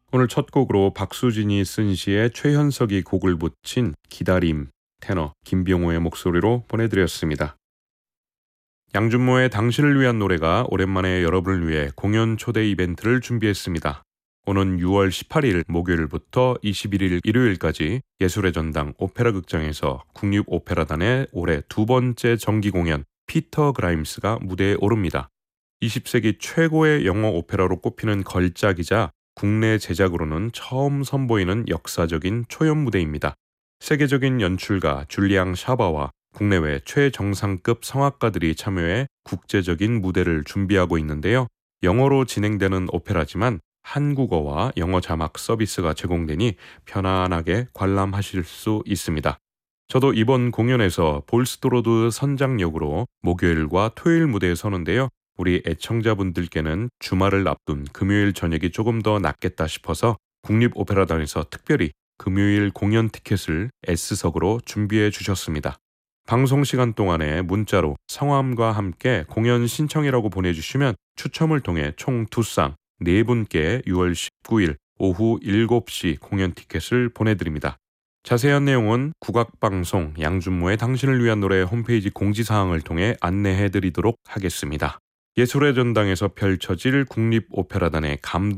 오늘 첫 곡으로 박수진이 쓴 시에 최현석이 곡을 붙인 기다림, 테너 김병호의 목소리로 보내드렸습니다. 양준모의 당신을 위한 노래가 오랜만에 여러분을 위해 공연 초대 이벤트를 준비했습니다. 오는 6월 18일 목요일부터 21일 일요일까지 예술의 전당 오페라 극장에서 국립오페라단의 올해 두 번째 정기 공연 피터 그라임스가 무대에 오릅니다. 20세기 최고의 영어 오페라로 꼽히는 걸작이자 국내 제작으로는 처음 선보이는 역사적인 초연 무대입니다. 세계적인 연출가 줄리앙 샤바와 국내외 최정상급 성악가들이 참여해 국제적인 무대를 준비하고 있는데요. 영어로 진행되는 오페라지만 한국어와 영어 자막 서비스가 제공되니 편안하게 관람하실 수 있습니다. 저도 이번 공연에서 볼스토로드 선장 역으로 목요일과 토요일 무대에 서는데요. 우리 애청자분들께는 주말을 앞둔 금요일 저녁이 조금 더 낫겠다 싶어서 국립오페라단에서 특별히 금요일 공연 티켓을 S석으로 준비해 주셨습니다. 방송 시간 동안에 문자로 성함과 함께 공연 신청이라고 보내주시면 추첨을 통해 총 2쌍 4분께 6월 19일 오후 7시 공연 티켓을 보내드립니다. 자세한 내용은 국악방송 양준모의 당신을 위한 노래 홈페이지 공지사항을 통해 안내해드리도록 하겠습니다. 예술의 전당에서 펼쳐질 국립오페라단의 감동